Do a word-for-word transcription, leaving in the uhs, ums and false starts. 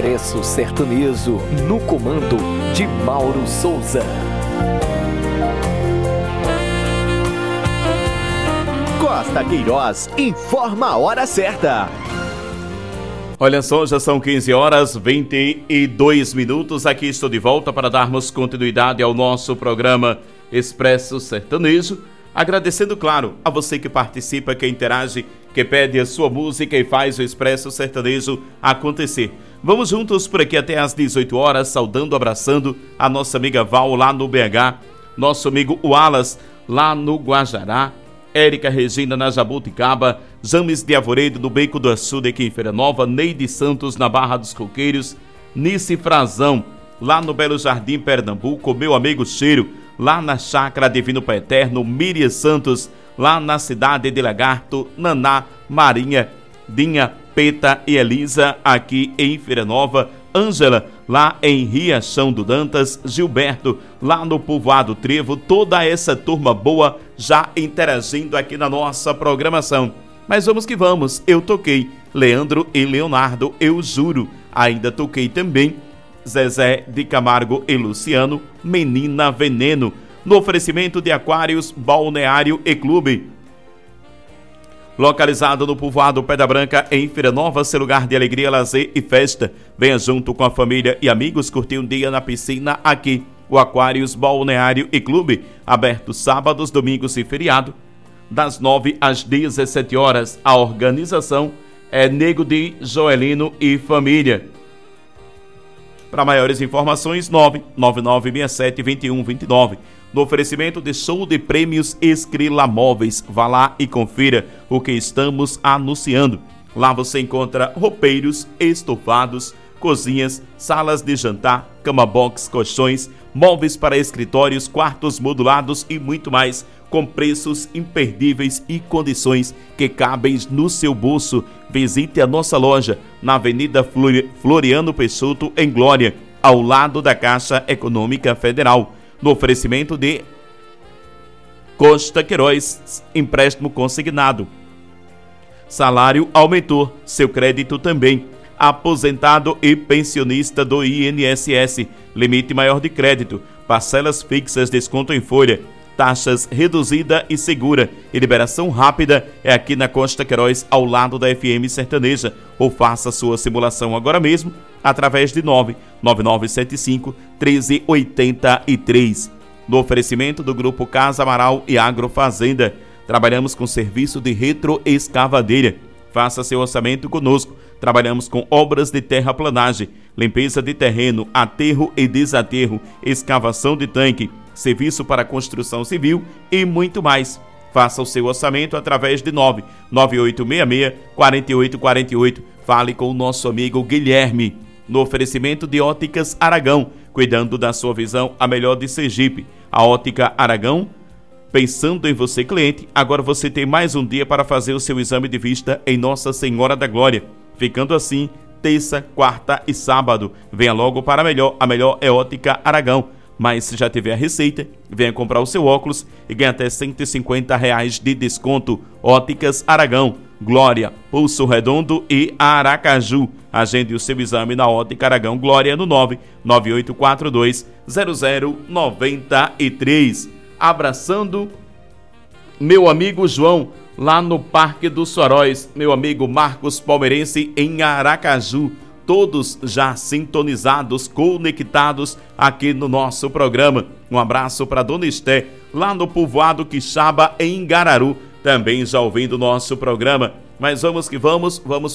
Expresso Sertanejo, no comando de Mauro Souza. Costa Queiroz informa a hora certa. Olha só, já são quinze horas e vinte e dois minutos. Aqui estou de volta para darmos continuidade ao nosso programa Expresso Sertanejo. Agradecendo, claro, a você que participa, que interage, que pede a sua música e faz o Expresso Sertanejo acontecer. Vamos juntos por aqui até às dezoito horas, saudando, abraçando a nossa amiga Val lá no B H, nosso amigo Wallace lá no Guajará, Érica Regina na Jabuticaba, James de Avoredo no Beco do Açude aqui em Feira Nova, Neide Santos na Barra dos Coqueiros, Nice Frazão lá no Belo Jardim, Pernambuco, meu amigo Cheiro lá na Chácara Divino Pai Eterno, Miriam Santos lá na cidade de Lagarto, Naná, Marinha, Dinha, Peta e Elisa aqui em Feira Nova, Ângela lá em Riachão do Dantas, Gilberto lá no Povoado Trevo, toda essa turma boa já interagindo aqui na nossa programação. Mas vamos que vamos, eu toquei Leandro e Leonardo, eu juro, ainda toquei também Zezé de Camargo e Luciano, Menina Veneno, no oferecimento de Aquários, Balneário e Clube. Localizado no Povoado Pedra Branca, em Feira Nova, seu lugar de alegria, lazer e festa. Venha junto com a família e amigos curtir um dia na piscina aqui. O Aquários, Balneário e Clube, aberto sábados, domingos e feriado, das nove às dezessete horas. A organização é Nego de Joelino e Família. Para maiores informações, nove nove nove seis sete dois um dois nove. No oferecimento de show de prêmios Escrila Móveis. Vá lá e confira o que estamos anunciando. Lá você encontra roupeiros, estofados, cozinhas, salas de jantar, cama box, colchões, móveis para escritórios, quartos modulados e muito mais, com preços imperdíveis e condições que cabem no seu bolso. Visite a nossa loja na Avenida Floriano Peixoto, em Glória, ao lado da Caixa Econômica Federal. No oferecimento de Costa Queiroz, empréstimo consignado. Salário aumentou, seu crédito também. Aposentado e pensionista do I N S S, limite maior de crédito, parcelas fixas, desconto em folha, taxas reduzida e segura e liberação rápida é aqui na Costa Queiroz, ao lado da F M Sertaneja. Ou faça sua simulação agora mesmo através de nove nove nove sete cinco um três oito três. No oferecimento do Grupo Casa Amaral e Agrofazenda, trabalhamos com serviço de retroescavadeira. Faça seu orçamento conosco. Trabalhamos com obras de terraplanagem, limpeza de terreno, aterro e desaterro, escavação de tanque, serviço para construção civil e muito mais. Faça o seu orçamento através de nove nove oito seis seis quatro oito quatro oito. Fale com o nosso amigo Guilherme. No oferecimento de Óticas Aragão, cuidando da sua visão, a melhor de Sergipe. A Ótica Aragão, pensando em você, cliente, agora você tem mais um dia para fazer o seu exame de vista em Nossa Senhora da Glória. Ficando assim, terça, quarta e sábado. Venha logo para a melhor. A melhor é Ótica Aragão. Mas se já tiver a receita, venha comprar o seu óculos e ganhe até cento e cinquenta reais de desconto. Óticas Aragão, Glória, Pulso Redondo e Aracaju. Agende o seu exame na Ótica Aragão Glória no nove nove oito quatro dois zero zero nove três. Abraçando meu amigo João, lá no Parque dos Soróis, meu amigo Marcos Palmeirense em Aracaju. Todos já sintonizados, conectados aqui no nosso programa. Um abraço para Dona Esté, lá no Povoado Quixaba, em Gararu, também já ouvindo o nosso programa. Mas vamos que vamos, vamos